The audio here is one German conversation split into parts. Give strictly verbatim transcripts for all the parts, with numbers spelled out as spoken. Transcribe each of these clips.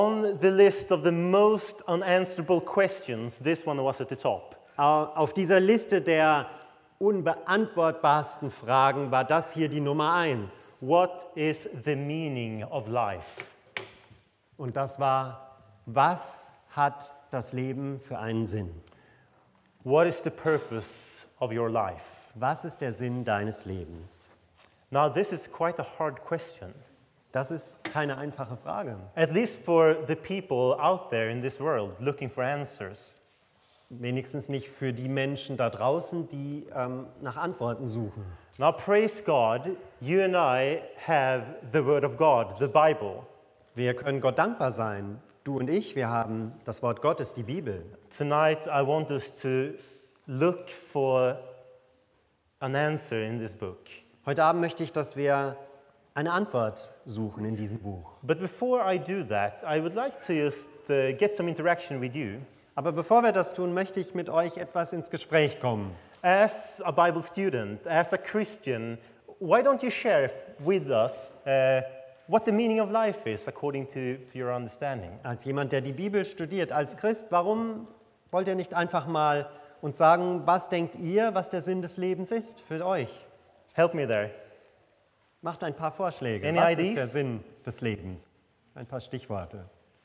On the list of the most unanswerable questions, this one was at the top. Auf dieser Liste der unbeantwortbarsten Fragen war das hier die Nummer eins. What is the meaning of life? Und das war, was hat das Leben für einen Sinn? What is the purpose of your life? Was ist der Sinn deines Lebens? Now, this is quite a hard question. Das ist keine einfache Frage. At least for the people out there in this world looking for answers. Wenigstens nicht für die Menschen da draußen, die ähm, nach Antworten suchen. Now, praise God, you and I have the Word of God, the Bible. Wir können Gott dankbar sein. Du und ich, wir haben das Wort Gottes, die Bibel. Tonight, I want us to look for an answer in this book. Heute Abend möchte ich, dass wir eine Antwort suchen in diesem Buch. But before I do that, I would like to just uh, get some interaction with you. Aber bevor wir das tun, möchte ich mit euch etwas ins Gespräch kommen. As a Bible student, as a Christian, why don't you share with us uh, what the meaning of life is according to, to your understanding? Als jemand, der die Bibel studiert, als Christ, warum wollt ihr nicht einfach mal uns sagen, was denkt ihr, was der Sinn des Lebens ist für euch? Help me there. Macht ein paar Vorschläge. Any Was ideas? ist der Sinn des Lebens? Ein paar Stichworte.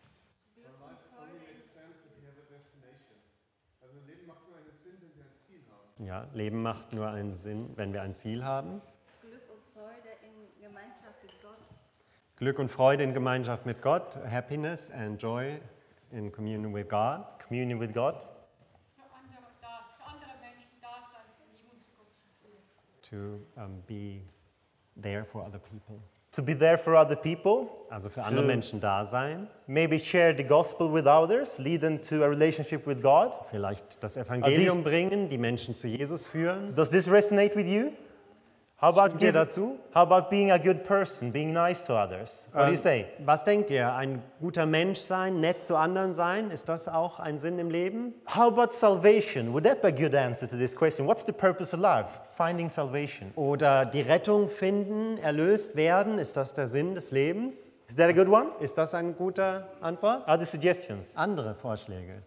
Ja, Leben macht nur einen Sinn, wenn wir ein Ziel haben. Glück und Freude in Gemeinschaft mit Gott. Glück und Freude in Gemeinschaft mit Gott. Happiness and joy in communion with God. Communion with God. Für andere, da, für andere Menschen da sein, lieben zu Gott zu führen. To um, be there for other people. To be there for other people. Also für To andere Menschen da sein. Maybe share the gospel with others, lead them to a relationship with God. Vielleicht das Evangelium these- bringen, die Menschen zu Jesus führen. Does this resonate with you? How about, Stimmt ihr giving- dazu? how about being a good person, being nice to others? What do you Ähm, say? Was denkt ihr? Ein guter Mensch sein, nett zu anderen sein, ist das auch ein Sinn im Leben? How about salvation? Would that be a good answer to this question? What's the purpose of life? Finding salvation. Oder die Rettung finden, erlöst werden, ist das der Sinn des Lebens? Is that a good one? Ist das eine gute Antwort? Other suggestions? Andere Vorschläge.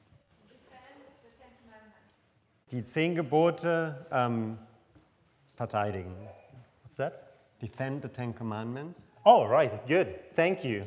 Die zehn Gebote ähm, verteidigen. What's that? Defend the Ten Commandments. Oh, right. Good. Thank you.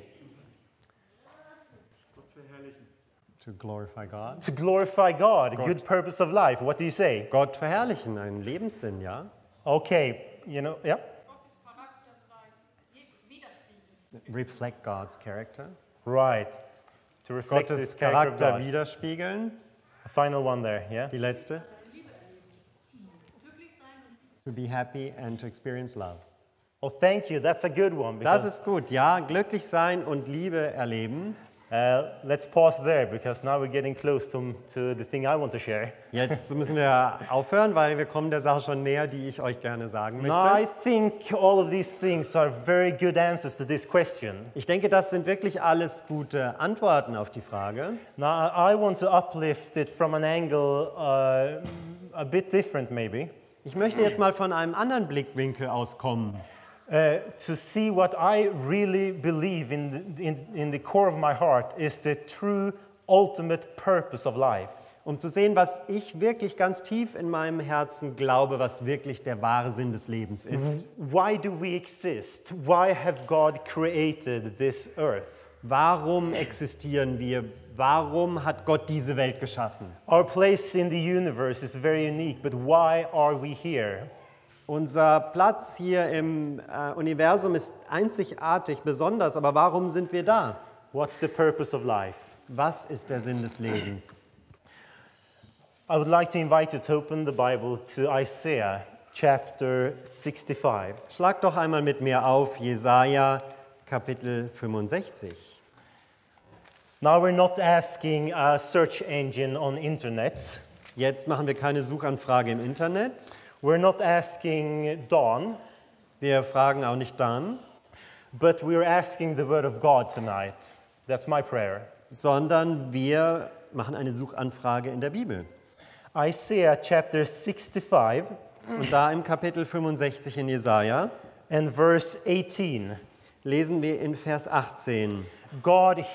To glorify God. To glorify God, a God. good purpose of life. What do you say? Gott verherrlichen, ein Lebenssinn, ja? Okay. You know, yeah. Gottes Charakter sein, Jesus widerspiegeln. Reflect God's character. Right. To reflect Gottes this character of Charakter God. widerspiegeln. A final one there, yeah? Die letzte. Glücklich sein und To be happy and to experience love. Oh, thank you. That's a good one. Das Because, ist gut, ja. Glücklich sein und Liebe erleben. uh, let's pause there because now we're getting close to, to the thing I want to share. Jetzt müssen wir aufhören, weil wir kommen der Sache schon näher, die ich euch gerne sagen Now, I möchte. think all of these things are very good answers to this question. Ich denke, das sind wirklich alles gute Antworten auf die Frage. Now, I I want to uplift it from an angle uh, a bit different, maybe, Ich möchte jetzt mal von einem anderen Blickwinkel auskommen, uh, to see what I really believe in the, in, in the core of my heart is the true, ultimate purpose of life. um zu sehen, was ich wirklich ganz tief in meinem Herzen glaube, was wirklich der wahre Sinn des Lebens ist. Why do we exist? Why have God created this earth? Warum existieren wir? Warum hat Gott diese Welt geschaffen? Our place in the universe is very unique, but why are we here? Unser Platz hier im äh, Universum ist einzigartig, besonders, aber warum sind wir da? What's the purpose of life? Was ist der Sinn des Lebens? I would like to invite you to open the Bible to Isaiah chapter sixty-five. Schlag doch einmal mit mir auf Jesaja Kapitel fünfundsechzig. Now we're not asking a search engine on internet. Jetzt machen wir keine Suchanfrage im Internet. We're not asking Dawn, Wir fragen auch nicht dann, but we're asking the word of God tonight. That's my prayer. sondern wir machen eine Suchanfrage in der Bibel. Isaiah chapter sixty-five Und da im Kapitel fünfundsechzig in Jesaja and verse eighteen. lesen wir in Vers achtzehn. God